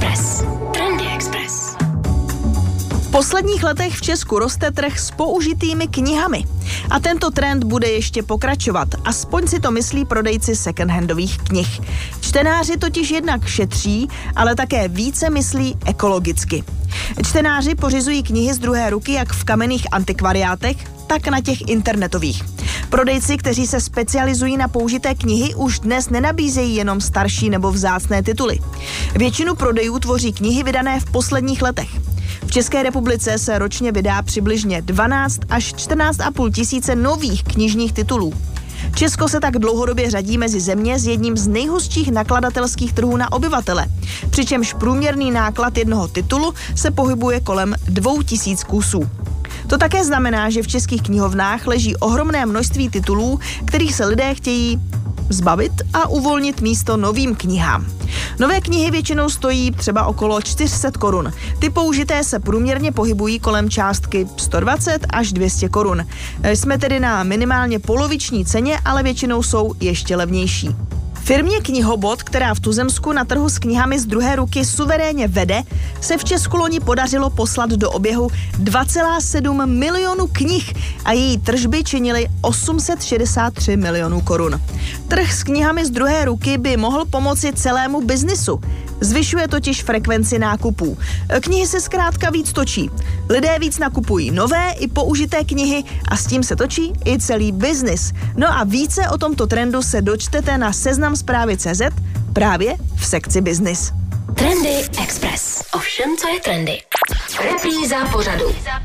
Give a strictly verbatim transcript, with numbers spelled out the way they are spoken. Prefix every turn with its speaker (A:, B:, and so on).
A: Express. Trendy Express.
B: V posledních letech v Česku roste trh s použitými knihami. A tento trend bude ještě pokračovat. Aspoň si to myslí prodejci secondhandových knih. Čtenáři totiž jednak šetří, ale také více myslí ekologicky. Čtenáři pořizují knihy z druhé ruky jak v kamenných antikvariátech, tak na těch internetových. Prodejci, kteří se specializují na použité knihy, už dnes nenabízejí jenom starší nebo vzácné tituly. Většinu prodejů tvoří knihy vydané v posledních letech. V České republice se ročně vydá přibližně dvanáct až čtrnáct a půl tisíce nových knižních titulů. Česko se tak dlouhodobě řadí mezi země s jedním z nejhustších nakladatelských trhů na obyvatele, přičemž průměrný náklad jednoho titulu se pohybuje kolem dvou tisíc kusů. To také znamená, že v českých knihovnách leží ohromné množství titulů, kterých se lidé chtějí zbavit a uvolnit místo novým knihám. Nové knihy většinou stojí třeba okolo čtyři sta korun. Ty použité se průměrně pohybují kolem částky sto dvacet až dvě stě korun. Jsme tedy na minimálně poloviční ceně, ale většinou jsou ještě levnější. Firmě Knihobot, která v tuzemsku na trhu s knihami z druhé ruky suverénně vede, se v Česku loni podařilo poslat do oběhu dva celá sedm milionu knih a její tržby činily osm set šedesát tři milionů korun. Trh s knihami z druhé ruky by mohl pomoci celému biznisu. Zvyšuje totiž frekvenci nákupů. Knihy se zkrátka víc točí. Lidé víc nakupují nové i použité knihy a s tím se točí i celý biznis. No a více o tomto trendu se dočtete na seznam zprávy tečka cé zet právě v sekci biznis.
A: Trendy Express. O všem, co je trendy. Repríza pořadu.